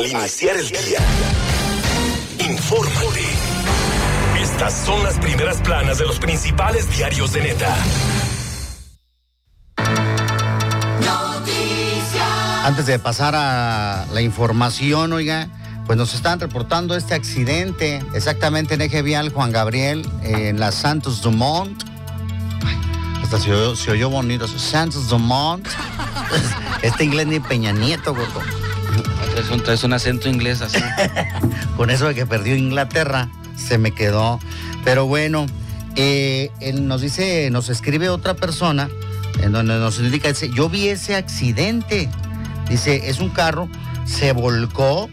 al iniciar el día. Infórmate. Estas son las primeras planas de los principales diarios de Neta. Antes de pasar a la información, oiga, pues nos están reportando este accidente, exactamente en eje vial Juan Gabriel, en la Santos Dumont. Hasta se oyó bonito, Santos Dumont. Este inglés ni Peña Nieto, gordo. Es un acento inglés así. Con eso de que perdió Inglaterra, se me quedó. Pero bueno, él nos escribe otra persona, en donde nos indica, dice, yo vi ese accidente. Dice, es un carro, se volcó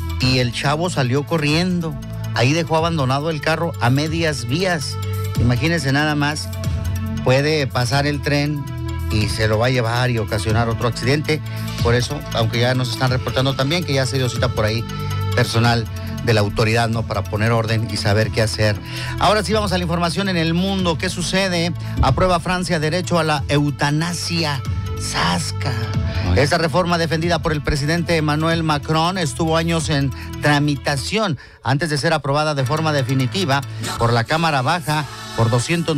y el chavo salió corriendo. Ahí dejó abandonado el carro a medias vías. Imagínense nada más, puede pasar el tren y se lo va a llevar y ocasionar otro accidente. Por eso, aunque ya nos están reportando también que ya se dio cita por ahí personal de la autoridad, ¿no? Para poner orden y saber qué hacer. Ahora sí vamos a la información en el mundo. ¿Qué sucede? Aprueba Francia derecho a la eutanasia. ¡Sasca! Esta reforma defendida por el presidente Emmanuel Macron estuvo años en tramitación antes de ser aprobada de forma definitiva por la Cámara Baja por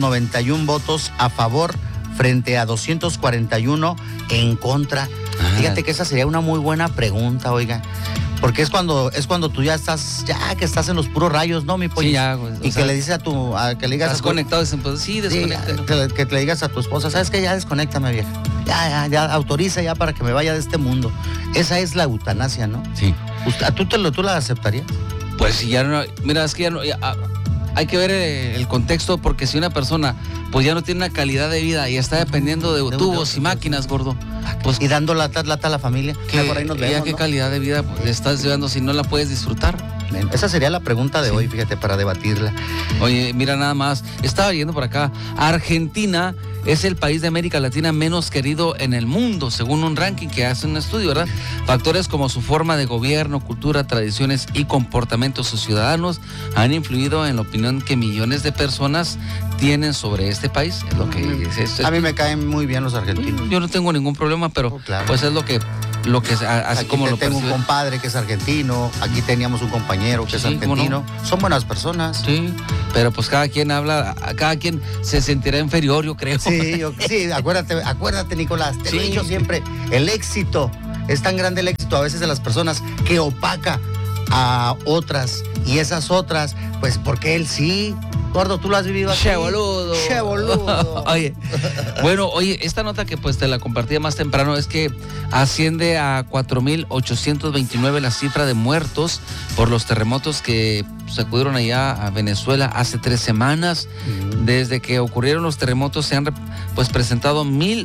291 votos a favor frente a 241 en contra. Fíjate que esa sería una muy buena pregunta, oiga. Porque es cuando tú ya que estás en los puros rayos, ¿no, mi pollo? Sí, ya, pues, y que le dices que le digas ¿estás conectado? Pues sí, desconecta. Que le digas a tu esposa, ¿sabes qué? Ya desconéctame, vieja. Ya, autoriza ya para que me vaya de este mundo. Esa es la eutanasia, ¿no? Sí. ¿Tú la aceptarías? Pues si ya no, mira, es que ya no, hay que ver el contexto, porque si una persona pues ya no tiene una calidad de vida y está dependiendo de tubos y máquinas, gordo, pues, y dando lata a la familia, por ahí nos vemos, ¿ya qué, ¿no? Calidad de vida pues, le estás llevando si no la puedes disfrutar? Esa sería la pregunta de hoy, fíjate, para debatirla. Oye, mira nada más, estaba viendo por acá, Argentina es el país de América Latina menos querido en el mundo, según un ranking que hace un estudio, ¿verdad? Factores como su forma de gobierno, cultura, tradiciones y comportamientos de sus ciudadanos han influido en la opinión que millones de personas tienen sobre este país. Es lo que es a mí me caen muy bien los argentinos. Yo no tengo ningún problema, pero claro. Pues es lo que así aquí como lo tengo percibe. Un compadre que es argentino, aquí teníamos un compañero que es argentino, no. Son buenas personas. Sí, pero pues cada quien se sentirá inferior, yo creo. Sí, acuérdate, Nicolás, te lo he dicho siempre, el éxito, es tan grande el éxito a veces de las personas que opaca a otras, y esas otras, pues porque él sí. Gordo, tú lo has vivido aquí. Che boludo. Oye, esta nota que pues te la compartía más temprano es que asciende a 4,829 la cifra de muertos por los terremotos que sacudieron allá a Venezuela hace 3 semanas. Desde que ocurrieron los terremotos se han pues presentado 1,000